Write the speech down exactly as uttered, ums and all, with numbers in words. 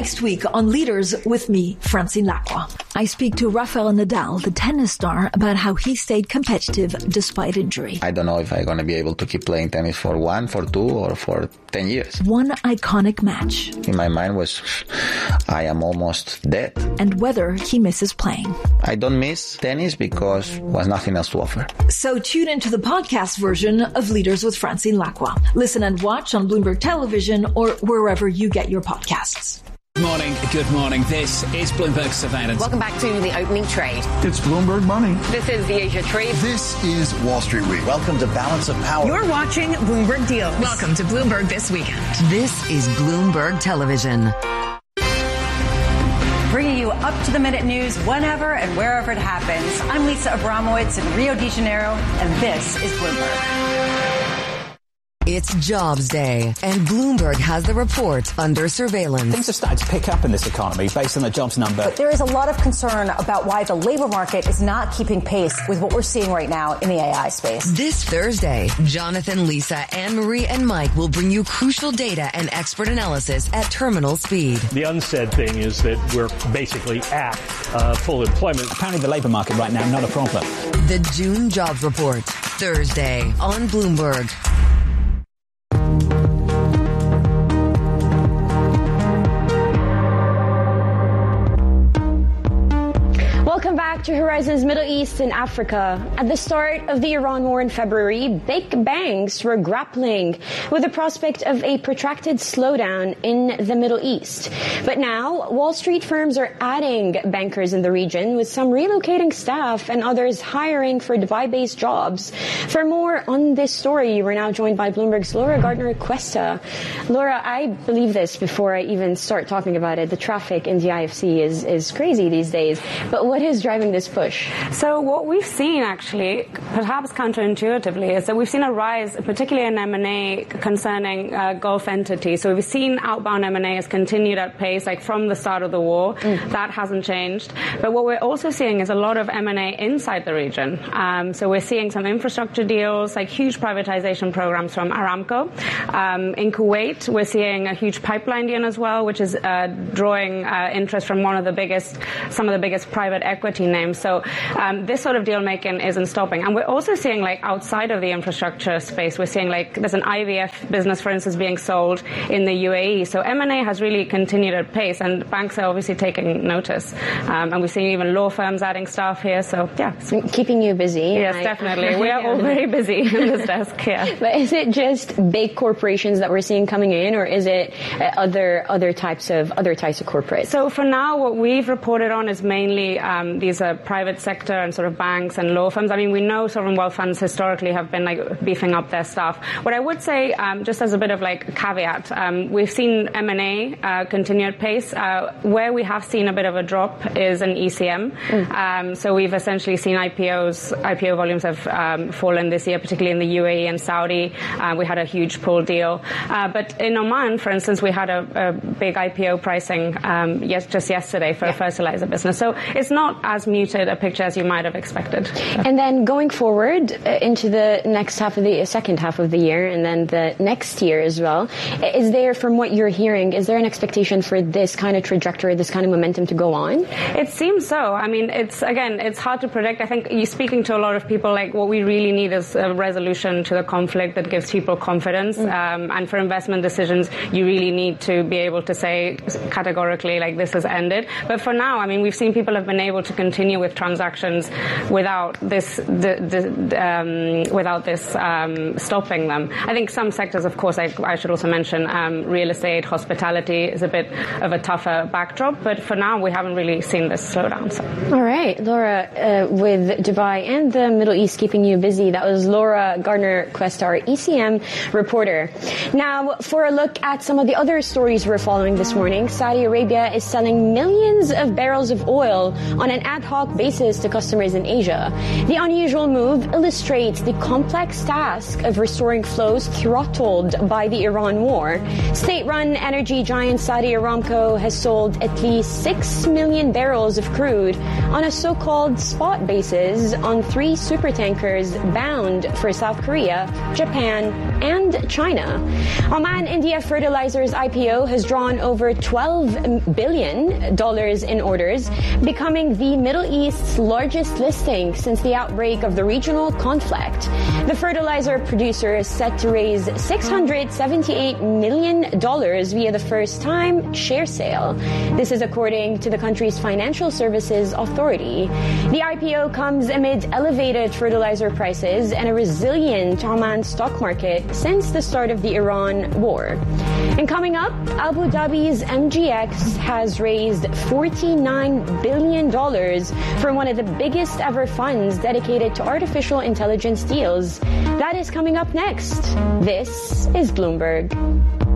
Next week on Leaders with me, Francine Lacqua. I speak to Rafael Nadal, the tennis star, about how he stayed competitive despite injury. I don't know if I'm going to be able to keep playing tennis for one, for two, or for ten years. One iconic match. In my mind was, I am almost dead. And whether he misses playing. I don't miss tennis because there was nothing else to offer. So tune into the podcast version of Leaders with Francine Lacqua. Listen and watch on Bloomberg Television or wherever you get your podcasts. Good morning, good morning. This is Bloomberg Surveillance. Welcome back to the opening trade. It's Bloomberg Money. This is the Asia Trade. This is Wall Street Week. Welcome to Balance of Power. You're watching Bloomberg Deals. Welcome to Bloomberg This Weekend. This is Bloomberg Television. Bringing you up-to-the-minute news whenever and wherever it happens. I'm Lisa Abramowitz in Rio de Janeiro, and this is Bloomberg. It's Jobs Day, and Bloomberg has the report under surveillance. Things have started to pick up in this economy based on the jobs number. But there is a lot of concern about why the labor market is not keeping pace with what we're seeing right now in the A I space. This Thursday, Jonathan, Lisa, Anne-Marie, and Mike will bring you crucial data and expert analysis at terminal speed. The unsaid thing is that we're basically at uh, full employment. Apparently the labor market right now, not a problem. The June Jobs Report, Thursday on Bloomberg. Welcome back to Horizons Middle East and Africa. At the start of the Iran war in February, big banks were grappling with the prospect of a protracted slowdown in the Middle East. But now, Wall Street firms are adding bankers in the region, with some relocating staff and others hiring for Dubai-based jobs. For more on this story, we're now joined by Bloomberg's Laura Gardner-Cuesta. Laura, I believe this before I even start talking about it. The traffic in the I F C is, is crazy these days. But what is driving this push? So what we've seen, actually, perhaps counterintuitively, is that we've seen a rise, particularly in M and A concerning uh, Gulf entities. So we've seen outbound M and A has continued at pace, like from the start of the war. Mm. That hasn't changed. But what we're also seeing is a lot of M and A inside the region. Um, so we're seeing some infrastructure deals, like huge privatization programs from Aramco. Um, in Kuwait, we're seeing a huge pipeline deal as well, which is uh, drawing uh, interest from one of the biggest, some of the biggest private equity names. So um, this sort of deal making isn't stopping. And we're also seeing, like, outside of the infrastructure space, we're seeing, like, there's an I V F business, for instance, being sold in the U A E. So M and A has really continued at pace, and banks are obviously taking notice. Um, and we're seeing even law firms adding staff here. So, yeah. Keeping you busy. Yes, I, definitely. We are all very busy in this desk, yeah. But is it just big corporations that we're seeing coming in, or is it uh, other other types of other types of corporates? So for now, what we've reported on is mainly um, these are private sector and sort of banks and law firms. I mean, we know sovereign wealth funds historically have been like beefing up their staff. What I would say, um, just as a bit of like caveat, um, we've seen M and A uh, continue at pace. Uh, where we have seen a bit of a drop is in E C M. Mm. Um, so we've essentially seen I P Os, I P O volumes have um, fallen this year, particularly in the U A E and Saudi. Uh, we had a huge pull deal. Uh, but in Oman, for instance, we had a, a big I P O pricing um, yes, just yesterday for yeah. a fertilizer business. So it's not as muted a picture as you might have expected. And then going forward uh, into the next half of the uh, second half of the year, and then the next year as well, is there, from what you're hearing, is there an expectation for this kind of trajectory, this kind of momentum to go on? It seems so. I mean, it's again, it's hard to predict. I think you speaking to a lot of people, like what we really need is a resolution to the conflict that gives people confidence. Mm. Um, and for investment decisions, you really need to be able to say categorically, like, this has ended. But for now, I mean, we've seen people have been able to continue with transactions without this, the, the, um, without this um, stopping them. I think some sectors, of course, I, I should also mention, um, real estate, hospitality is a bit of a tougher backdrop. But for now, we haven't really seen this slow down. So. All right, Laura, uh, with Dubai and the Middle East keeping you busy, that was Laura Gardner-Cuesta, our E C M reporter. Now, for a look at some of the other stories we're following this morning, Saudi Arabia is selling millions of barrels of oil on an ad hoc hoc basis to customers in Asia. The unusual move illustrates the complex task of restoring flows throttled by the Iran war. State-run energy giant Saudi Aramco has sold at least six million barrels of crude on a so-called spot basis on three supertankers bound for South Korea, Japan, and China. Oman India Fertilizers I P O has drawn over twelve billion dollars in orders, becoming the Middle East's largest listing since the outbreak of the regional conflict. The fertilizer producer is set to raise six hundred seventy-eight million dollars via the first-time share sale. This is according to the country's Financial Services Authority. The I P O comes amid elevated fertilizer prices and a resilient Oman stock market since the start of the Iran war. And coming up, Abu Dhabi's M G X has raised forty-nine billion dollars from one of the biggest ever funds dedicated to artificial intelligence deals. That is coming up next. This is Bloomberg.